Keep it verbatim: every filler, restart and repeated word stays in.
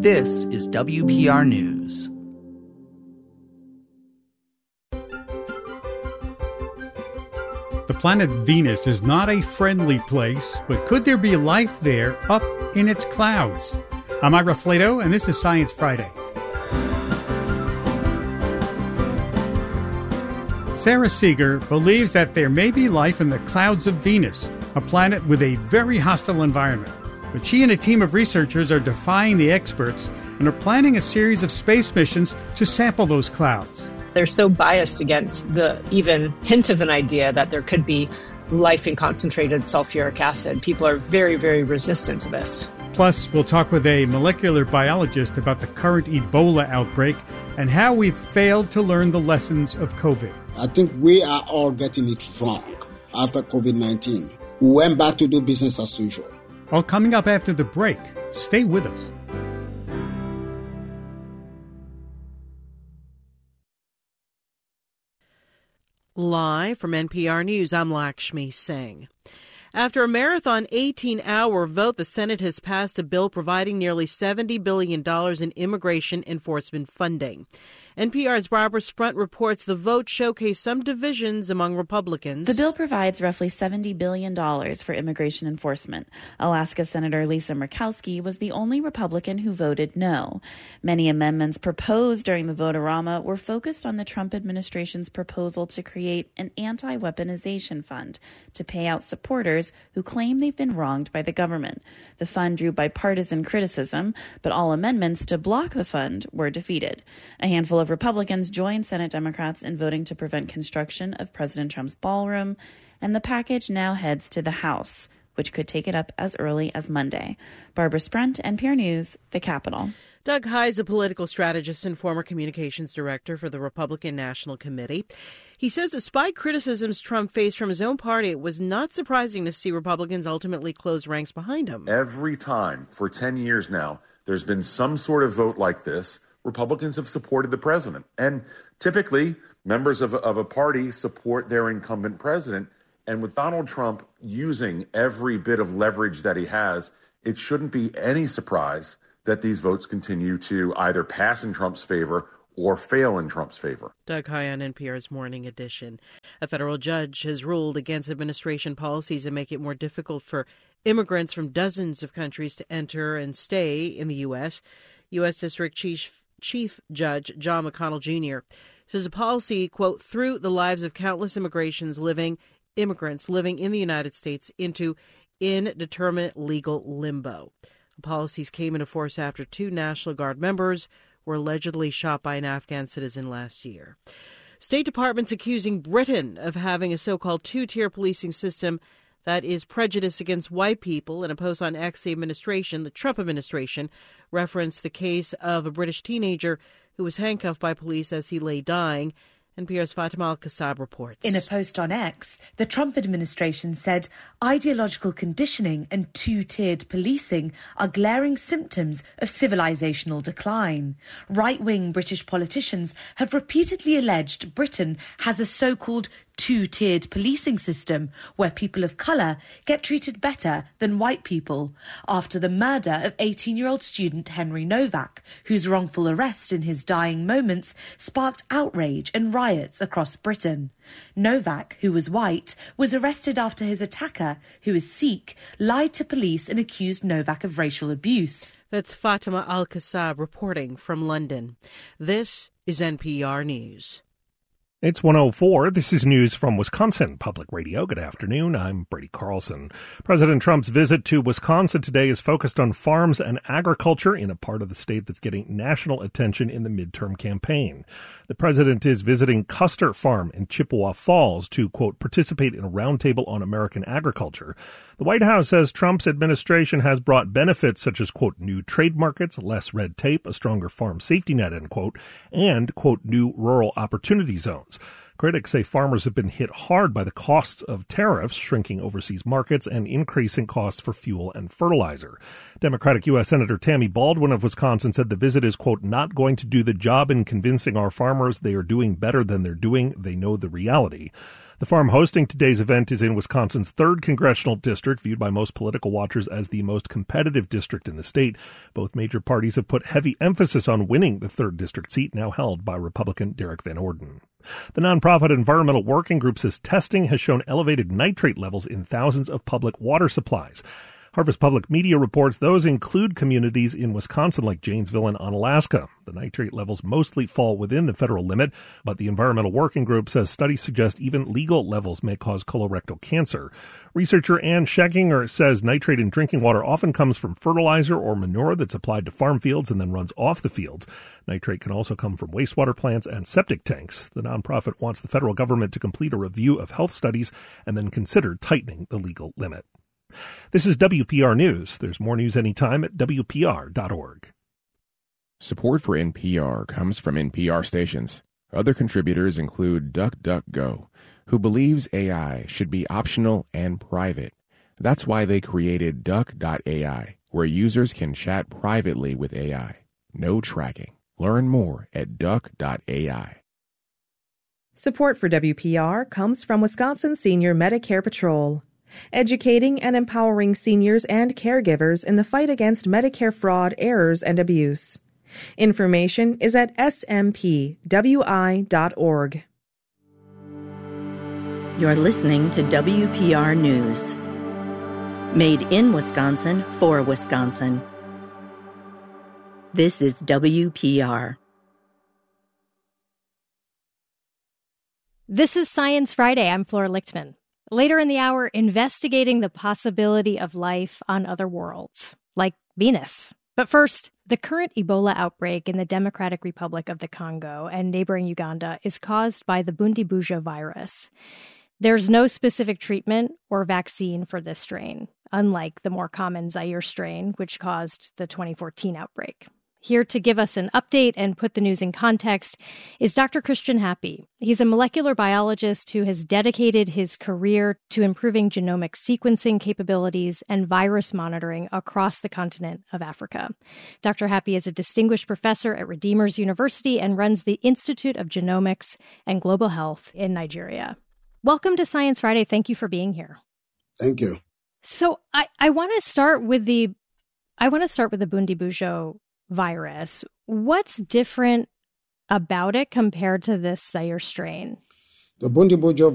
This is W P R News. The planet Venus is not a friendly place, but could there be life there up in its clouds? I'm Ira Flato, and this is Science Friday. Sarah Seeger believes that there may be life in the clouds of Venus, a planet with a very hostile environment. But she and a team of researchers are defying the experts and are planning a series of space missions to sample those clouds. They're so biased against the even hint of an idea that there could be life in concentrated sulfuric acid. People are very, very resistant to this. Plus, we'll talk with a molecular biologist about the current Ebola outbreak and how we've failed to learn the lessons of COVID. I think we are all getting it wrong after COVID nineteen. We went back to do business as usual. All coming up after the break. Stay with us. Live from N P R News, I'm Lakshmi Singh. After a marathon eighteen-hour vote, the Senate has passed a bill providing nearly seventy billion dollars in immigration enforcement funding. N P R's Barbara Sprunt reports the vote showcased some divisions among Republicans. The bill provides roughly seventy billion dollars for immigration enforcement. Alaska Senator Lisa Murkowski was the only Republican who voted no. Many amendments proposed during the vote-a-rama were focused on the Trump administration's proposal to create an anti-weaponization fund to pay out supporters who claim they've been wronged by the government. The fund drew bipartisan criticism, but all amendments to block the fund were defeated. A handful of Republicans joined Senate Democrats in voting to prevent construction of President Trump's ballroom, and the package now heads to the House, which could take it up as early as Monday. Barbara Sprunt, N P R News, the Capitol. Doug Heye is a political strategist and former communications director for the Republican National Committee. He says despite criticisms Trump faced from his own party, it was not surprising to see Republicans ultimately close ranks behind him. Every time for ten years now, there's been some sort of vote like this. Republicans have supported the president. And typically, members of, of a party support their incumbent president. And with Donald Trump using every bit of leverage that he has, it shouldn't be any surprise that these votes continue to either pass in Trump's favor or fail in Trump's favor. Doug Heye on N P R's Morning Edition. A federal judge has ruled against administration policies that make it more difficult for immigrants from dozens of countries to enter and stay in the U S. U S. District Chief Chief Judge John McConnell Junior says the policy, quote, threw the lives of countless immigrations living, immigrants living in the United States into indeterminate legal limbo. The policies came into force after two National Guard members were allegedly shot by an Afghan citizen last year. State Department's accusing Britain of having a so-called two-tier policing system that is prejudice against white people. In a post on X, the administration, the Trump administration, referenced the case of a British teenager who was handcuffed by police as he lay dying. N P R's Fatima Al-Kassab reports. In a post on X, the Trump administration said ideological conditioning and two-tiered policing are glaring symptoms of civilizational decline. Right-wing British politicians have repeatedly alleged Britain has a so-called two-tiered policing system where people of colour get treated better than white people after the murder of eighteen-year-old student Henry Novak, whose wrongful arrest in his dying moments sparked outrage and riots across Britain. Novak, who was white, was arrested after his attacker, who is Sikh, lied to police and accused Novak of racial abuse. That's Fatima Al-Kassab reporting from London. This is N P R News. It's one oh four. This is news from Wisconsin Public Radio. Good afternoon. I'm Brady Carlson. President Trump's visit to Wisconsin today is focused on farms and agriculture in a part of the state that's getting national attention in the midterm campaign. The president is visiting Custer Farm in Chippewa Falls to, quote, participate in a roundtable on American agriculture. The White House says Trump's administration has brought benefits such as, quote, new trade markets, less red tape, a stronger farm safety net, end quote, and, quote, new rural opportunity zones. Critics say farmers have been hit hard by the costs of tariffs, shrinking overseas markets, and increasing costs for fuel and fertilizer. Democratic U S Senator Tammy Baldwin of Wisconsin said the visit is, quote, not going to do the job in convincing our farmers they are doing better than they're doing. They know the reality. The farm hosting today's event is in Wisconsin's third congressional district, viewed by most political watchers as the most competitive district in the state. Both major parties have put heavy emphasis on winning the third district seat, now held by Republican Derek Van Orden. The nonprofit Environmental Working Group says testing has shown elevated nitrate levels in thousands of public water supplies. Harvest Public Media reports those include communities in Wisconsin like Janesville and Onalaska. The nitrate levels mostly fall within the federal limit, but the Environmental Working Group says studies suggest even legal levels may cause colorectal cancer. Researcher Ann Scheckinger says nitrate in drinking water often comes from fertilizer or manure that's applied to farm fields and then runs off the fields. Nitrate can also come from wastewater plants and septic tanks. The nonprofit wants the federal government to complete a review of health studies and then consider tightening the legal limit. This is W P R News. There's more news anytime at W P R dot org. Support for N P R comes from N P R stations. Other contributors include DuckDuckGo, who believes A I should be optional and private. That's why they created Duck dot A I, where users can chat privately with A I. No tracking. Learn more at Duck dot A I. Support for W P R comes from Wisconsin Senior Medicare Patrol, educating and empowering seniors and caregivers in the fight against Medicare fraud, errors, and abuse. Information is at S M P W I dot org. You're listening to W P R News. Made in Wisconsin for Wisconsin. This is W P R. This is Science Friday. I'm Flora Lichtman. Later in the hour, investigating the possibility of life on other worlds, like Venus. But first, the current Ebola outbreak in the Democratic Republic of the Congo and neighboring Uganda is caused by the Bundibugyo virus. There's no specific treatment or vaccine for this strain, unlike the more common Zaire strain, which caused the twenty fourteen outbreak. Here to give us an update and put the news in context is Doctor Christian Happy. He's a molecular biologist who has dedicated his career to improving genomic sequencing capabilities and virus monitoring across the continent of Africa. Doctor Happy is a distinguished professor at Redeemers University and runs the Institute of Genomics and Global Health in Nigeria. Welcome to Science Friday. Thank you for being here. Thank you. So I, I want to start with the I want to start with the Bundibugyo virus. What's different about it compared to this Zaire strain? The Bundibugyo